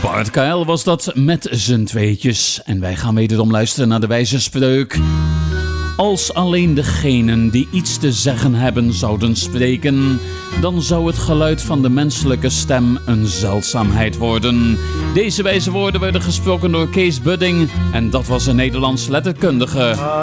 Bart Kuil was dat met z'n tweetjes. En wij gaan wederom luisteren naar de wijze spreuk. Als alleen degenen die iets te zeggen hebben zouden spreken, dan zou het geluid van de menselijke stem een zeldzaamheid worden. Deze wijze woorden werden gesproken door Kees Budding en dat was een Nederlands letterkundige.